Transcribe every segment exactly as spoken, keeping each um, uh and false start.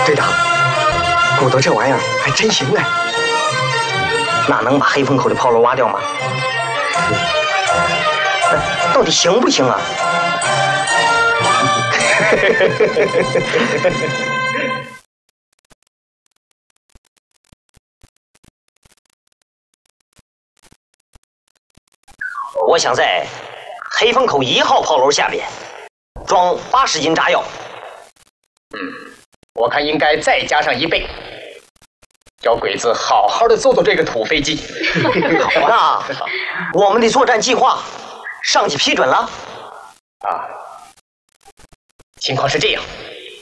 队长，鼓捣这玩意儿还真行哎。那能把黑风口的炮楼挖掉吗？嗯、到底行不行啊？我想在黑风口一号炮楼下面装八十斤炸药。 嗯，我看应该再加上一倍，叫鬼子好好的做做这个土飞机。 那我们的作战计划，上级批准了？ 啊，情况是这样。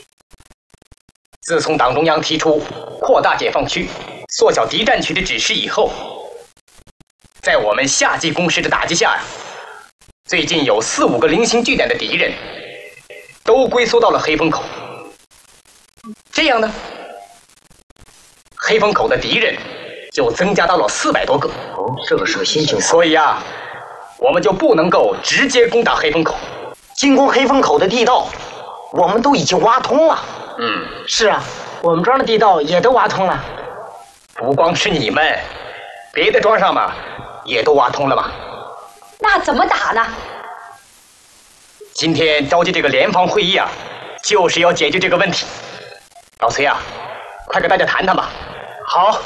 自从党中央提出扩大解放区、缩小敌占区的指示以后，在我们夏季攻势的打击下呀，最近有四五个零星据点的敌人都龟缩到了黑风口。这样呢，黑风口的敌人就增加到了四百多个。 哦，这个是个新情况。 所以啊，我们就不能够直接攻打黑风口。 进攻黑风口的地道，我们都已经挖通了。 嗯， 是啊，我们庄的地道也都挖通了。 不光是你们，别的庄上嘛，也都挖通了嘛。 那怎么打呢？ 今天召集这个联防会议啊，就是要解决这个问题。老崔啊，快跟大家谈谈吧。 好，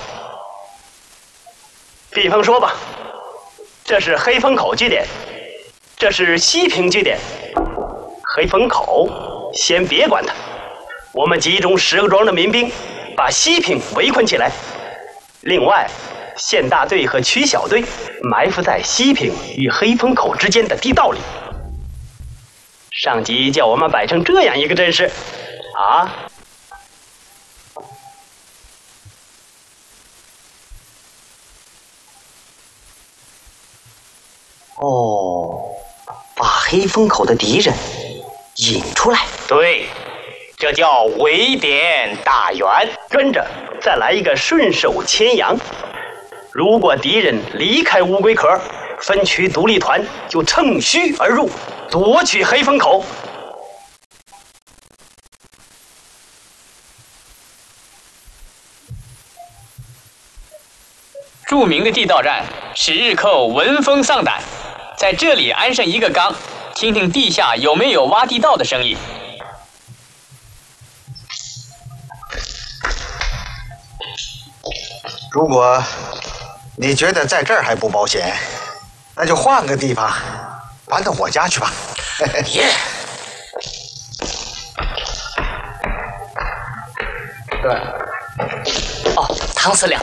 比方说吧，这是黑风口据点，这是西平据点。黑风口先别管它，我们集中十个庄的民兵，把西平围困起来。另外，县大队和区小队埋伏在西平与黑风口之间的地道里。上级叫我们摆成这样一个阵势，啊。 哦，把黑风口的敌人引出来。 对，这叫围点打援。 跟着再来一个顺手牵羊。如果敌人离开乌龟壳，分区独立团就乘虚而入，夺取黑风口。 著名的地道战使日寇闻风丧胆，在这里安上一个缸，听听地下有没有挖地道的声音。 如果你觉得在这儿还不保险，那就换个地方，搬到我家去吧。 耶！对。哦，唐司令。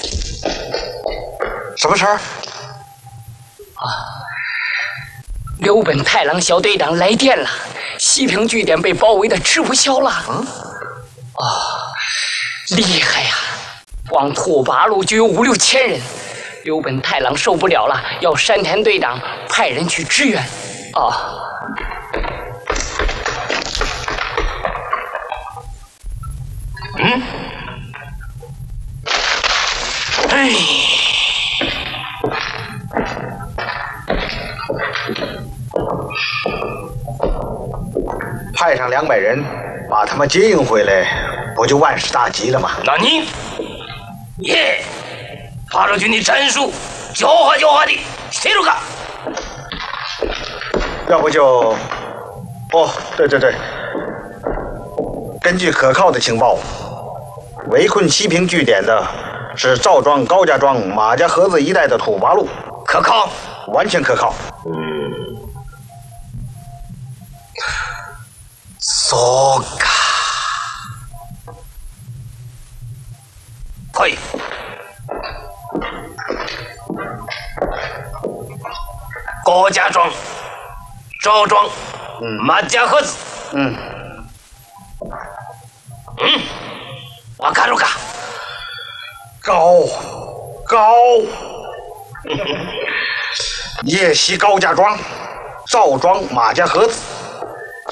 什么事儿？ 啊，刘本太郎小队长来电了，西平据点被包围的吃不消了。嗯。哦，厉害呀！光土八路就有五六千人。刘本太郎受不了了，要山田队长派人去支援。哦。 嗯。哎。 派上两百人，把他们接应回来，不就万事大吉了吗？ 那你，耶，八路军的战术，狡猾狡猾的，谁都干。 要不就，哦，对对对，根据可靠的情报，围困西平据点的是赵庄、高家庄、马家河子一带的土八路， 可靠， 完全可靠。 嗯。そうか。来い。高家庄、赵庄、嗯、马家河子。 嗯。 嗯。わかるか？ 高高。夜袭高家庄、赵庄、马家河子。